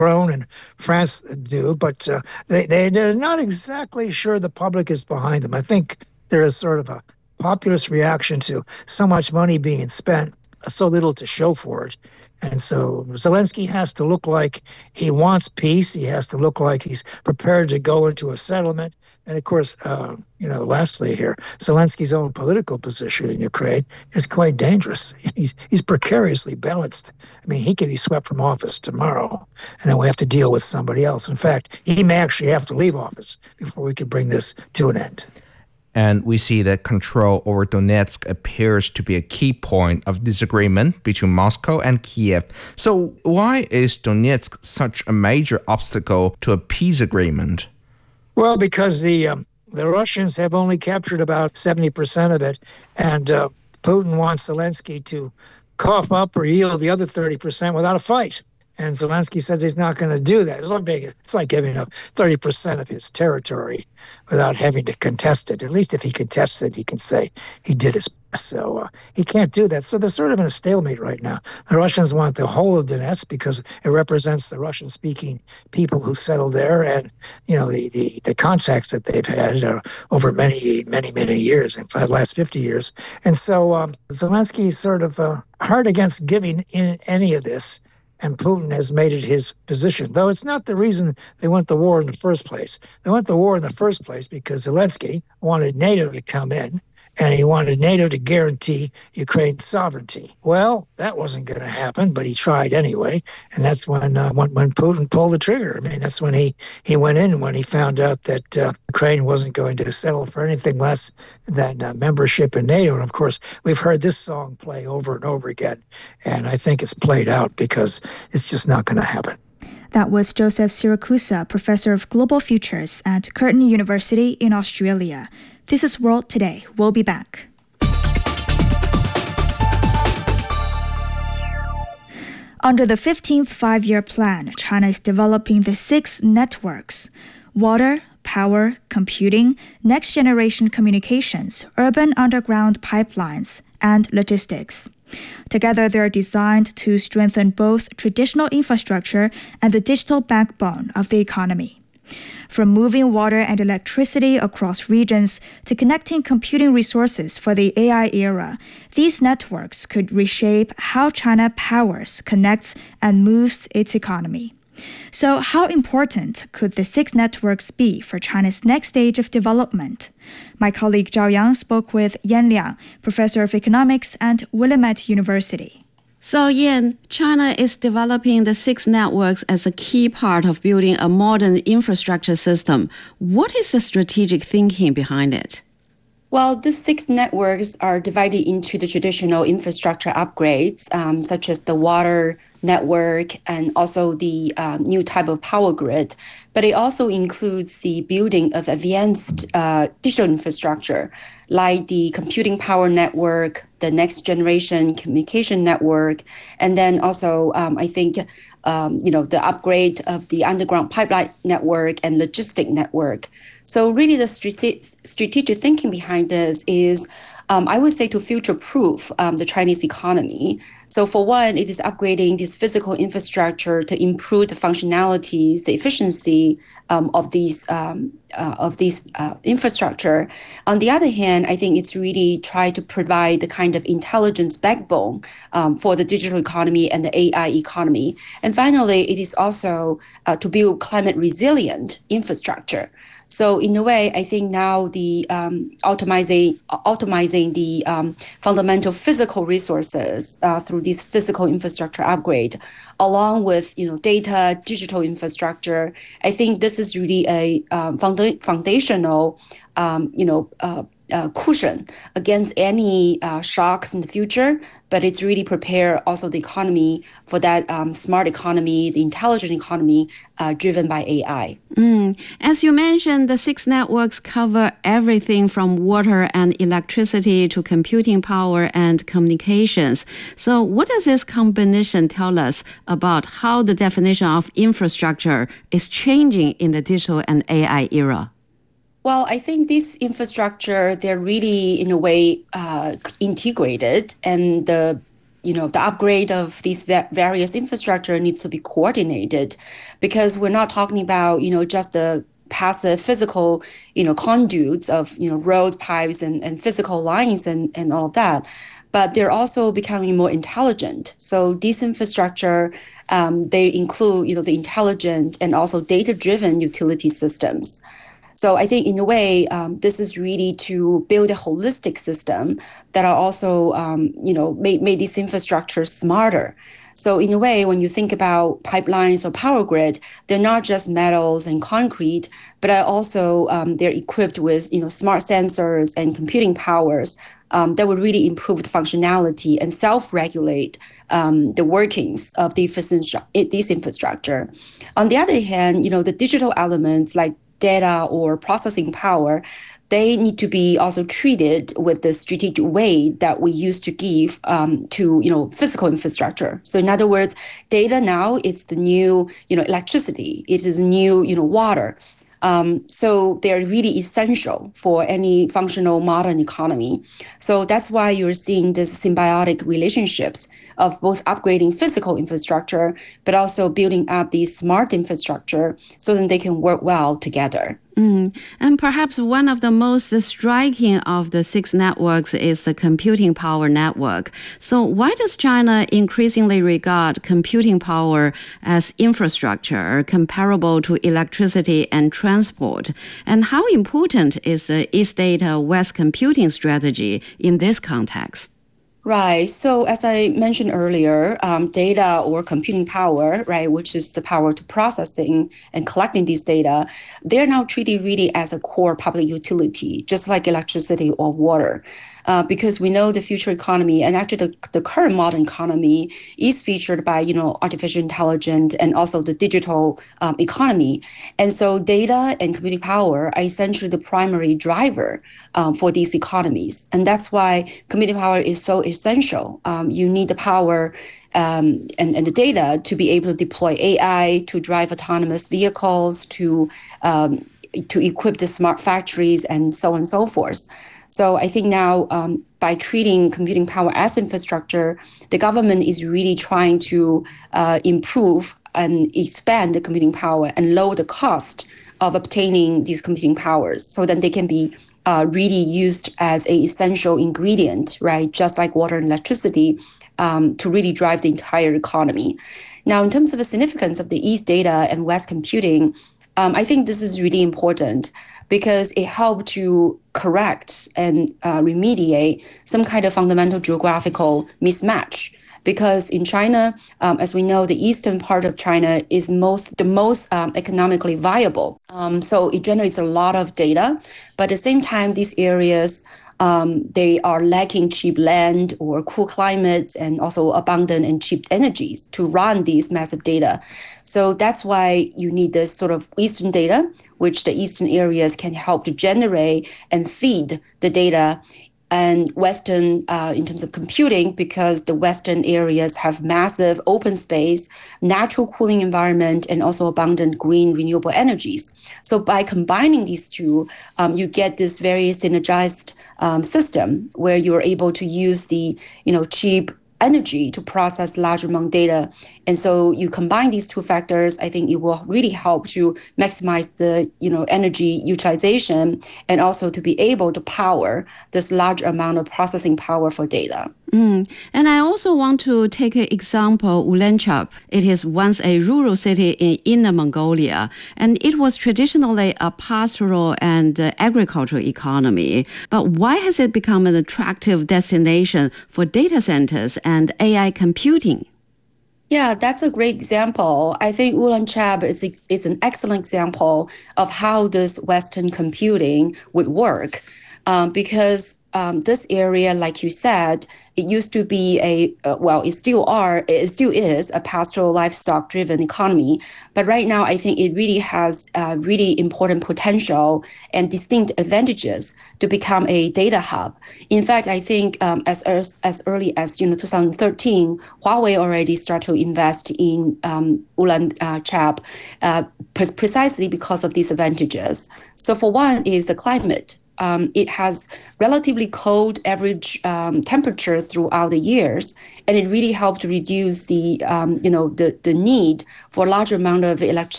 Macron and France do, but they're not exactly sure the public is behind them. I think there is sort of a populist reaction to so much money being spent, so little to show for it. And so Zelensky has to look like he wants peace. He has to look like he's prepared to go into a settlement. And of course, lastly here, Zelensky's own political position in Ukraine is quite dangerous. He's precariously balanced. I mean, he could be swept from office tomorrow, and then we have to deal with somebody else. In fact, he may actually have to leave office before we can bring this to an end. And we see that control over Donetsk appears to be a key point of disagreement between Moscow and Kiev. So why is Donetsk such a major obstacle to a peace agreement? Well, because the Russians have only captured about 70% of it, and Putin wants Zelensky to cough up or yield the other 30% without a fight. And Zelensky says he's not going to do that. It's like giving up 30% of his territory without having to contest it. At least if he contests it, he can say he did his best. So he can't do that. So they're sort of in a stalemate right now. The Russians want the whole of Donetsk because it represents the Russian-speaking people who settled there, and the contacts that they've had over many years, in fact, the last 50 years. And so Zelensky is sort of hard against giving in any of this. And Putin has made it his position, though it's not the reason they went to war in the first place. They went to war in the first place because Zelensky wanted NATO to come in, and he wanted NATO to guarantee Ukraine's sovereignty. Well, that wasn't going to happen, but he tried anyway, and that's when Putin pulled the trigger. I mean, that's when he went in, when he found out that Ukraine wasn't going to settle for anything less than membership in NATO. And of course, we've heard this song play over and over again, and I think it's played out because it's just not going to happen. That was Joseph Siracusa, Professor of Global Futures at Curtin University in Australia. This is World Today. We'll be back. Under the 15th Five-Year Plan, China is developing the 6 networks: water, power, computing, next-generation communications, urban underground pipelines, and logistics. Together, they are designed to strengthen both traditional infrastructure and the digital backbone of the economy. From moving water and electricity across regions to connecting computing resources for the AI era, these networks could reshape how China powers, connects, and moves its economy. So how important could the 6 networks be for China's next stage of development? My colleague Zhao Yang spoke with Yan Liang, professor of economics at Willamette University. So Yan, China is developing the 6 networks as a key part of building a modern infrastructure system. What is the strategic thinking behind it? Well, the 6 networks are divided into the traditional infrastructure upgrades, such as the water network and also the new type of power grid. But it also includes the building of advanced digital infrastructure, like the computing power network, the next generation communication network, and then also, I think, the upgrade of the underground pipeline network and logistic network. So really the strategic thinking behind this is, I would say, to future-proof the Chinese economy. So for one, it is upgrading this physical infrastructure to improve the functionalities, the efficiency of these infrastructure. On the other hand, I think it's really try to provide the kind of intelligence backbone for the digital economy and the AI economy. And finally, it is also to build climate resilient infrastructure. So in a way, I think now the optimizing the fundamental physical resources through this physical infrastructure upgrade, along with data, digital infrastructure, I think this is really a foundational cushion against any shocks in the future. But it's really prepare also the economy for that smart economy, the intelligent economy driven by AI. As you mentioned, the 6 networks cover everything from water and electricity to computing power and communications. So what does this combination tell us about how the definition of infrastructure is changing in the digital and AI era? Well, I think this infrastructure, they're really, in a way, integrated, and the the upgrade of these various infrastructure needs to be coordinated, because we're not talking about, just the passive physical, conduits of, roads, pipes, and physical lines and all of that. But they're also becoming more intelligent. So these infrastructure, they include, the intelligent and also data-driven utility systems. So I think in a way, this is really to build a holistic system that are also, made this infrastructure smarter. So in a way, when you think about pipelines or power grid, they're not just metals and concrete, but also they're equipped with, smart sensors and computing powers that would really improve the functionality and self-regulate the workings of this infrastructure. On the other hand, the digital elements like data or processing power, they need to be also treated with the strategic weight that we used to give to physical infrastructure. So in other words, data now is the new electricity. It is new water. So they're really essential for any functional modern economy. So that's why you're seeing this symbiotic relationships of both upgrading physical infrastructure, but also building up the smart infrastructure so that they can work well together. And perhaps one of the most striking of the 6 networks is the computing power network. So why does China increasingly regard computing power as infrastructure comparable to electricity and transport? And how important is the East Data West computing strategy in this context? Right. So as I mentioned earlier, data or computing power, right, which is the power to processing and collecting these data, they're now treated really as a core public utility, just like electricity or water. Because we know the future economy and actually the current modern economy is featured by, artificial intelligence and also the digital economy. And so data and computing power are essentially the primary driver for these economies. And that's why computing power is so essential. You need the power and the data to be able to deploy AI, to drive autonomous vehicles, to equip the smart factories, and so on and so forth. So I think now by treating computing power as infrastructure, the government is really trying to improve and expand the computing power and lower the cost of obtaining these computing powers so that they can be really used as an essential ingredient, right? Just like water and electricity to really drive the entire economy. Now, in terms of the significance of the East data and West computing, I think this is really important because it helped to correct and remediate some kind of fundamental geographical mismatch. Because in China, as we know, the eastern part of China is the most economically viable. So it generates a lot of data, but at the same time, these areas they are lacking cheap land or cool climates and also abundant and cheap energies to run these massive data. So that's why you need this sort of eastern data, which the eastern areas can help to generate and feed the data, and Western in terms of computing, because the Western areas have massive open space, natural cooling environment, and also abundant green renewable energies. So by combining these two, you get this very synergized system where you're able to use the cheap energy to process large amount of data. And so you combine these two factors, I think it will really help to maximize the energy utilization and also to be able to power this large amount of processing power for data. And I also want to take an example, Ulanqab. It is once a rural city in Inner Mongolia, and it was traditionally a pastoral and agricultural economy. But why has it become an attractive destination for data centers and AI computing? Yeah, that's a great example. I think Ulanqab is an excellent example of how this Western computing would work, because this area, like you said, it used to be it still is a pastoral livestock-driven economy. But right now, I think it really has really important potential and distinct advantages to become a data hub. In fact, I think as early as 2013, Huawei already started to invest in Ulanqab precisely because of these advantages. So for one is the climate. it has relatively cold average temperature throughout the years, and it really helped to reduce the need for a large amount of electricity